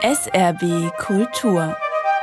SRB Kultur.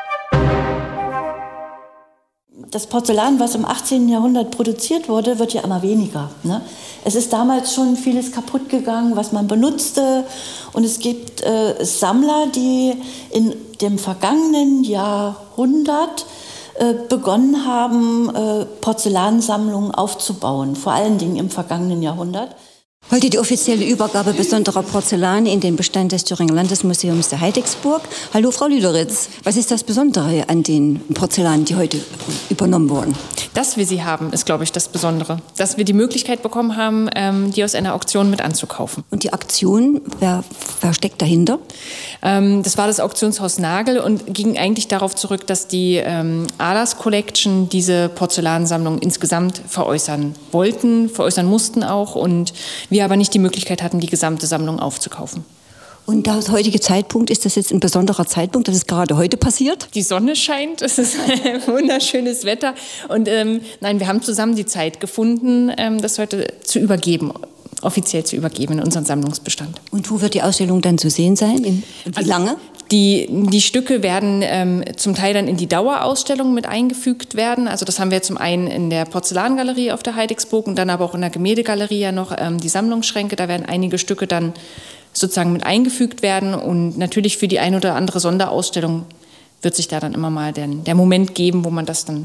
Das Porzellan, was im 18. Jahrhundert produziert wurde, wird ja immer weniger. Ne? Es ist damals schon vieles kaputt gegangen, was man benutzte. Und es gibt Sammler, die in dem vergangenen Jahrhundert begonnen haben, Porzellansammlungen aufzubauen. Vor allen Dingen im vergangenen Jahrhundert. Heute die offizielle Übergabe besonderer Porzellan in den Bestand des Thüringer Landesmuseums der Heidegsburg. Hallo Frau Lüderitz, was ist das Besondere an den Porzellanen, die heute übernommen wurden? Dass wir sie haben, ist, glaube ich, das Besondere. Dass wir die Möglichkeit bekommen haben, die aus einer Auktion mit anzukaufen. Und die Auktion, wer steckt dahinter? Das war das Auktionshaus Nagel und ging eigentlich darauf zurück, dass die Ahlers Collection diese Porzellansammlung insgesamt veräußern mussten auch und wir aber nicht die Möglichkeit hatten, die gesamte Sammlung aufzukaufen. Und der heutige Zeitpunkt, ist das jetzt ein besonderer Zeitpunkt, dass es gerade heute passiert? Die Sonne scheint, es ist wunderschönes Wetter und wir haben zusammen die Zeit gefunden, das heute zu übergeben. Offiziell zu übergeben in unseren Sammlungsbestand. Und wo wird die Ausstellung dann zu sehen sein? Wie lange? Die Stücke werden zum Teil dann in die Dauerausstellung mit eingefügt werden. Also das haben wir zum einen in der Porzellangalerie auf der Heidegsburg und dann aber auch in der Gemäldegalerie ja noch die Sammlungsschränke. Da werden einige Stücke dann sozusagen mit eingefügt werden. Und natürlich für die ein oder andere Sonderausstellung wird sich da dann immer mal der Moment geben, wo man das dann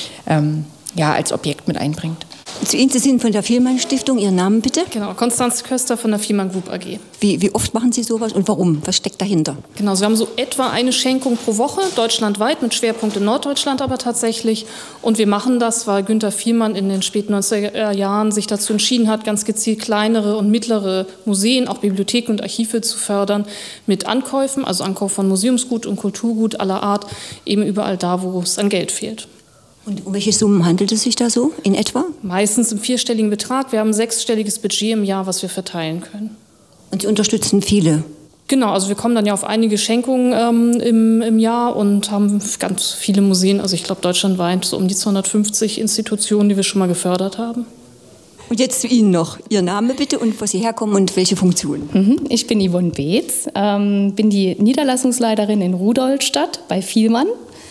als Objekt mit einbringt. Zu Ihnen, Sie sind von der Vielmann Stiftung. Ihren Namen bitte? Genau, Konstanze Köster von der Vielmann Group AG. Wie oft machen Sie sowas und warum? Was steckt dahinter? Genau, wir haben so etwa eine Schenkung pro Woche, deutschlandweit, mit Schwerpunkt in Norddeutschland aber tatsächlich. Und wir machen das, weil Günter Vielmann in den späten 90er Jahren sich dazu entschieden hat, ganz gezielt kleinere und mittlere Museen, auch Bibliotheken und Archive zu fördern mit Ankäufen, also Ankauf von Museumsgut und Kulturgut aller Art, eben überall da, wo es an Geld fehlt. Und um welche Summen handelt es sich da so in etwa? Meistens im vierstelligen Betrag. Wir haben ein sechsstelliges Budget im Jahr, was wir verteilen können. Und Sie unterstützen viele? Genau, also wir kommen dann ja auf einige Schenkungen im Jahr und haben ganz viele Museen, also ich glaube deutschlandweit so um die 250 Institutionen, die wir schon mal gefördert haben. Und jetzt zu Ihnen noch. Ihr Name bitte und wo Sie herkommen und welche Funktion? Ich bin Yvonne Beetz, bin die Niederlassungsleiterin in Rudolstadt bei Vielmann.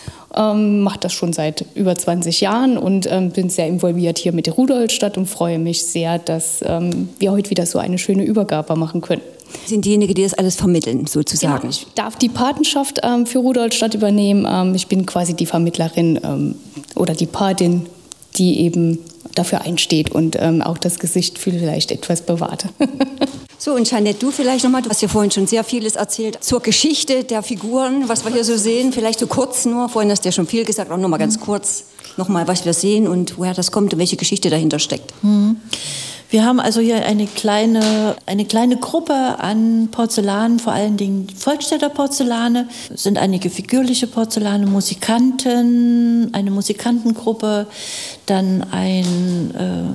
Mache das schon seit über 20 Jahren und bin sehr involviert hier mit der Rudolstadt und freue mich sehr, dass wir heute wieder so eine schöne Übergabe machen können. Sie sind diejenigen, die das alles vermitteln, sozusagen? Genau, ich darf die Patenschaft für Rudolstadt übernehmen. Ich bin quasi die Vermittlerin oder die Patin, die eben dafür einsteht und auch das Gesicht vielleicht etwas bewahrt. So, und Jeanette, du vielleicht nochmal, du hast ja vorhin schon sehr vieles erzählt zur Geschichte der Figuren, was wir hier so sehen, vielleicht so kurz nur, vorhin hast du ja schon viel gesagt, auch nochmal ganz kurz, nochmal, was wir sehen und woher das kommt und welche Geschichte dahinter steckt. Wir haben also hier eine kleine Gruppe an Porzellan, vor allen Dingen Volkstädter Porzellane. Es sind einige figürliche Porzellane, Musikanten, eine Musikantengruppe, dann ein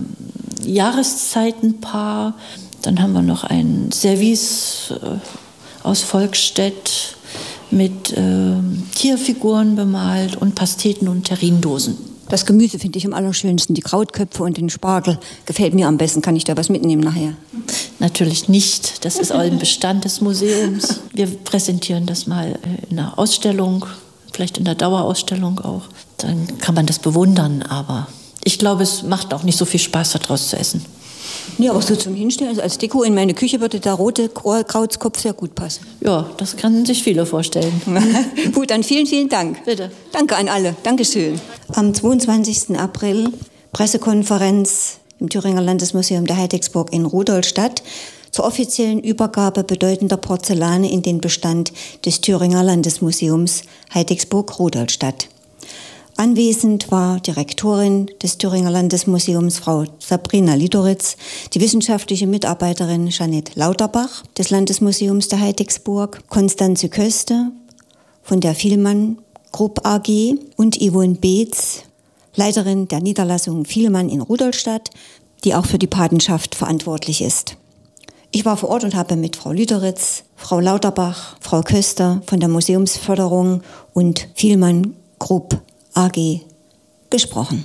Jahreszeitenpaar. Dann haben wir noch ein Service aus Volkstedt mit Tierfiguren bemalt und Pasteten und Terrinedosen. Das Gemüse finde ich am allerschönsten, die Krautköpfe und den Spargel. Gefällt mir am besten. Kann ich da was mitnehmen nachher? Natürlich nicht. Das ist auch im Bestand des Museums. Wir präsentieren das mal in einer Ausstellung, vielleicht in der Dauerausstellung auch. Dann kann man das bewundern, aber ich glaube, es macht auch nicht so viel Spaß, daraus zu essen. Ja, aber so zum Hinstellen, also als Deko in meine Küche würde der rote Krautskopf sehr gut passen. Ja, das können sich viele vorstellen. Gut, dann vielen, vielen Dank. Bitte. Danke an alle. Dankeschön. Am 22. April Pressekonferenz im Thüringer Landesmuseum der Heidegsburg in Rudolstadt zur offiziellen Übergabe bedeutender Porzellane in den Bestand des Thüringer Landesmuseums Heidegsburg-Rudolstadt. Anwesend war die Rektorin des Thüringer Landesmuseums, Frau Sabrina Lüderitz, die wissenschaftliche Mitarbeiterin Jeanette Lauterbach des Landesmuseums der Heidegsburg, Konstanze Köster von der Vielmann Group AG und Yvonne Beetz, Leiterin der Niederlassung Vielmann in Rudolstadt, die auch für die Patenschaft verantwortlich ist. Ich war vor Ort und habe mit Frau Lüderitz, Frau Lauterbach, Frau Köster von der Museumsförderung und Vielmann Group AG gesprochen.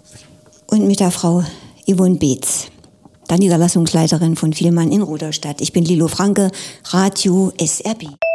Und mit der Frau Yvonne Beetz, der Niederlassungsleiterin von Vielmann in Rudolstadt. Ich bin Lilo Franke, Radio SRB.